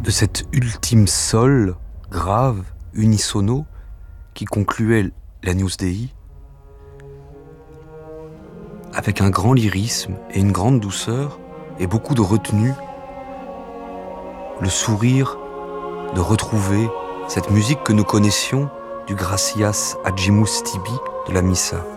de cet ultime sol grave, unisono, qui concluait l'Agnus Dei, avec un grand lyrisme et une grande douceur et beaucoup de retenue, le sourire de retrouver cette musique que nous connaissions du Gratias agimus tibi de la Missa.